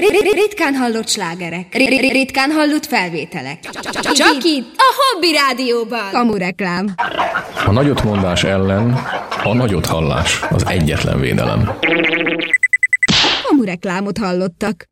Ritkán hallott slágerek. Ritkán hallott felvételek. Csak itt, a Hobby Rádióban. Kamureklám. A nagyotmondás ellen a nagyothallás az egyetlen védelem. Kamureklámot hallottak.